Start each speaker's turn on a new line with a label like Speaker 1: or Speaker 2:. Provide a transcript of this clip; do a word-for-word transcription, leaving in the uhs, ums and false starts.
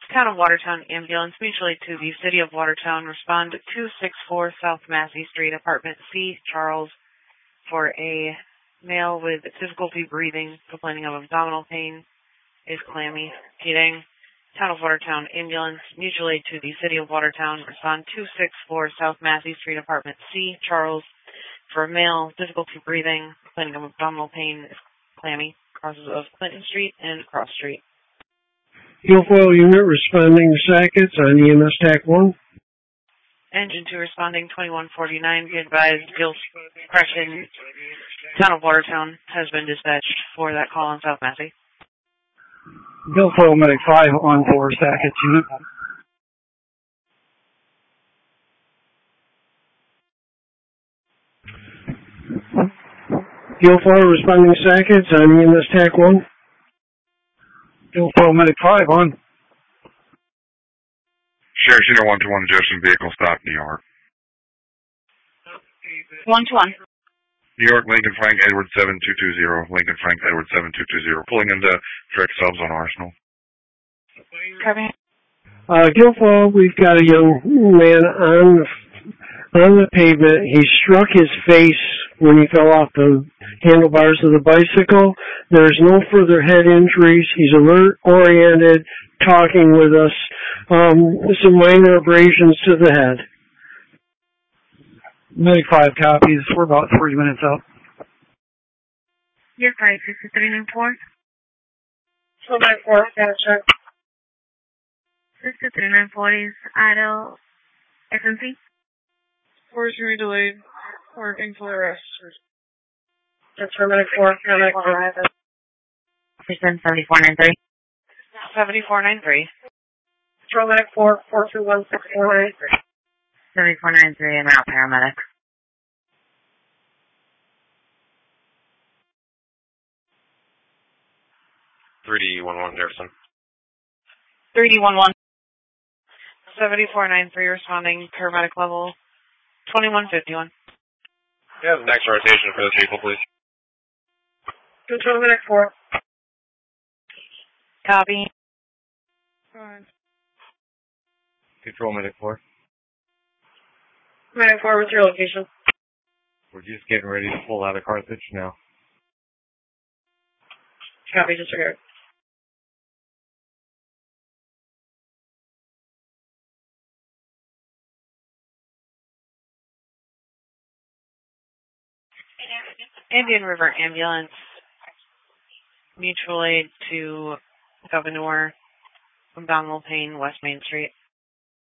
Speaker 1: Town of Watertown Ambulance, mutual aid to the City of Watertown. Respond to two sixty-four South Massey Street, Apartment C, Charles, for a male with difficulty breathing, complaining of abdominal pain, is clammy, feeding. Town of Watertown Ambulance, mutual aid to the City of Watertown. Respond two sixty-four South Massey Street, Apartment C, Charles, for a male, difficulty breathing, complaining of abdominal pain, is clammy, crosses of Clinton Street and Cross Street.
Speaker 2: Guilfoyle unit responding to Sackets on E M S TAC one.
Speaker 1: Engine two responding twenty-one forty-nine. Be advised, Guild Suppression, Town of Watertown has been dispatched for that call on South Massey.
Speaker 3: Guilfoyle Medic five on for Sackets unit.
Speaker 2: Guilfoyle responding to Sackets on E M S TAC one.
Speaker 3: Guilfoyle Medic five on.
Speaker 4: Sheriff Unit one two one, adjusting vehicle stop, New York.
Speaker 1: one two one.
Speaker 4: New York, Lincoln Frank, Edward seven two two zero. Lincoln Frank, Edward seven two two zero. Pulling into direct subs on Arsenal.
Speaker 1: Copy.
Speaker 2: Uh, Guilfoyle, we've got a young man on the, on the pavement. He struck his face when he fell off the handlebars of the bicycle. There's no further head injuries. He's alert, oriented, talking with us. Um, some minor abrasions to the head.
Speaker 3: Medic five copies. We're about three minutes out.
Speaker 1: You're five sixty-three nine four.
Speaker 5: Four by four, got a check.
Speaker 1: sixty-three nine forty is idle. S M C.
Speaker 5: Four three delayed. Working for the rest. That's for medic four, medic five.
Speaker 1: Percent seventy-four nine three. seventy-four nine three.
Speaker 5: Control medic four, four two one six four nine three.
Speaker 1: seventy-four nine three and route paramedic.
Speaker 6: three D one one Jefferson.
Speaker 1: three D one one. seventy-four nine three responding, paramedic level twenty-one fifty-one.
Speaker 6: Yeah, next rotation for those people, please.
Speaker 5: Control medic four.
Speaker 1: Copy.
Speaker 5: Fine.
Speaker 7: Control Medic four.
Speaker 5: Medic four, what's your location?
Speaker 7: We're just getting ready to pull out of Carthage now.
Speaker 5: Copy, disregard.
Speaker 1: Indian River Ambulance, mutual aid to Governor, abdominal pain, West Main Street.